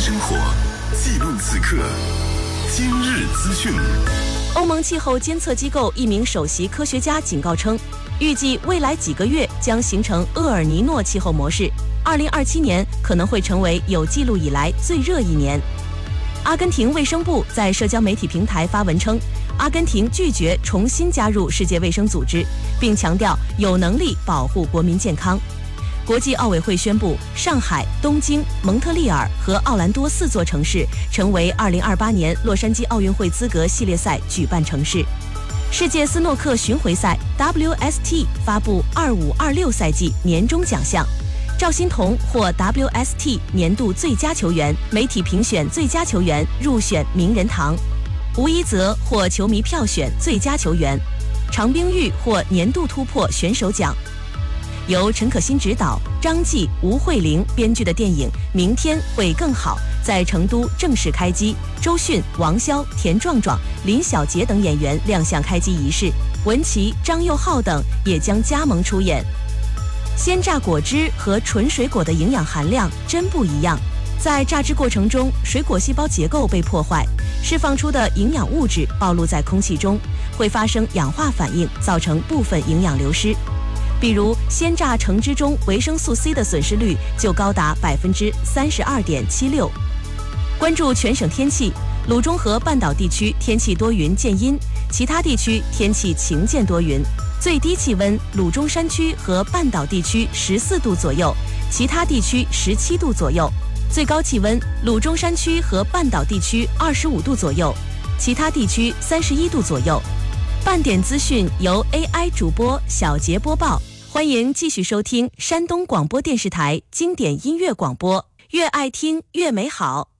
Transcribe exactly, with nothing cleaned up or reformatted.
生活，记录此刻。今日资讯。 欧盟气候监测机构一名首席科学家警告称，预计未来几个月将形成厄尔尼诺气候模式，二零二七年可能会成为有记录以来最热一年。阿根廷卫生部在社交媒体平台发文称，阿根廷拒绝重新加入世界卫生组织，并强调有能力保护国民健康。国际奥委会宣布，上海、东京、蒙特利尔和奥兰多四座城市成为二零二八年洛杉矶奥运会资格系列赛举办城市。世界斯诺克巡回赛 W S T 发布二五二六赛季年终奖项，赵心童获 W S T 年度最佳球员，媒体评选最佳球员入选名人堂。吴一泽获球迷票选最佳球员，常冰玉获年度突破选手奖。由陈可辛执导、张继、吴慧玲编剧的电影《明天会更好》在成都正式开机，周迅、王骁、田壮壮、林小杰等演员亮相开机仪式，文琪、张佑浩等也将加盟出演。鲜榨果汁和纯水果的营养含量真不一样，在榨汁过程中，水果细胞结构被破坏，释放出的营养物质暴露在空气中，会发生氧化反应，造成部分营养流失。比如鲜榨橙汁中维生素 C 的损失率就高达百分之三十二点七六。关注全省天气，鲁中和半岛地区天气多云见阴，其他地区天气晴见多云。最低气温，鲁中山区和半岛地区十四度左右，其他地区十七度左右。最高气温，鲁中山区和半岛地区二十五度左右，其他地区三十一度左右。半点资讯由 A I 主播小杰播报，欢迎继续收听山东广播电视台经典音乐广播，越爱听越美好。